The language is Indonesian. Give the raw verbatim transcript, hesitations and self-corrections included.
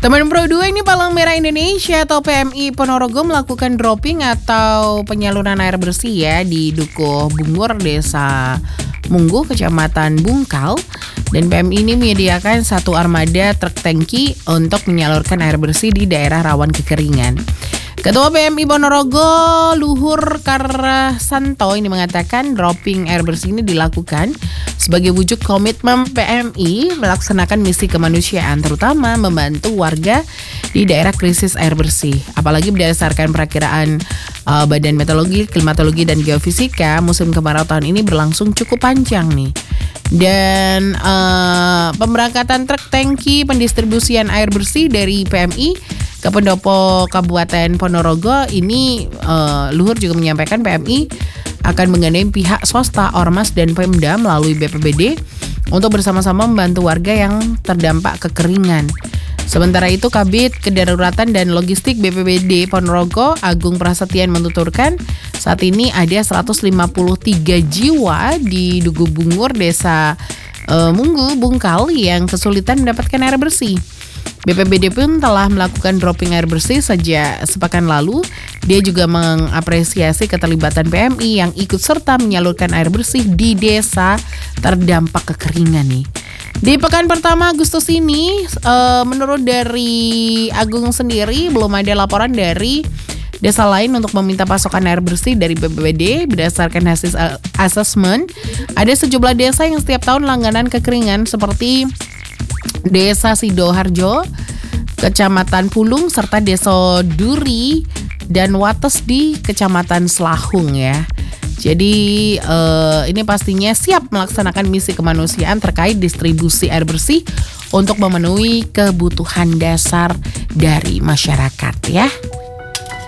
Teman Pro dua ini Palang Merah Indonesia atau P M I Ponorogo melakukan dropping atau penyaluran air bersih ya di Dukuh Bungur, Desa Munggu, Kecamatan Bungkal. Dan P M I ini menyediakan satu armada truk tangki untuk menyalurkan air bersih di daerah rawan kekeringan. Ketua P M I Ponorogo, Luhur Karasanto ini mengatakan dropping air bersih ini dilakukan sebagai wujud komitmen P M I melaksanakan misi kemanusiaan, terutama membantu warga di daerah krisis air bersih. Apalagi berdasarkan perakiraan uh, Badan Meteorologi, Klimatologi, dan Geofisika, musim kemarau tahun ini berlangsung cukup panjang nih. Dan uh, pemberangkatan truk tangki pendistribusian air bersih dari P M I ke pendopo Kabupaten Ponorogo ini, uh, Luhur juga menyampaikan P M I akan menggandeng pihak swasta, ormas, dan Pemda melalui B P B D untuk bersama-sama membantu warga yang terdampak kekeringan. Sementara itu, Kabid Kedaruratan dan Logistik B P B D Ponorogo, Agung Prasetyan, menuturkan saat ini ada seratus lima puluh tiga jiwa di Dukuh Bungur, Desa uh, Munggu, Bungkal yang kesulitan mendapatkan air bersih. B P B D pun telah melakukan dropping air bersih sejak sepekan lalu. Dia juga mengapresiasi keterlibatan P M I yang ikut serta menyalurkan air bersih di desa terdampak kekeringan nih. Di pekan pertama Agustus ini, uh, menurut dari Agung sendiri, belum ada laporan dari desa lain untuk meminta pasokan air bersih dari B P B D. Berdasarkan hasil asesmen, ada sejumlah desa yang setiap tahun langganan kekeringan seperti Desa Sidoharjo, Kecamatan Pulung, serta Desa Duri dan Wates di Kecamatan Selahung ya. Jadi eh, ini pastinya siap melaksanakan misi kemanusiaan terkait distribusi air bersih untuk memenuhi kebutuhan dasar dari masyarakat ya.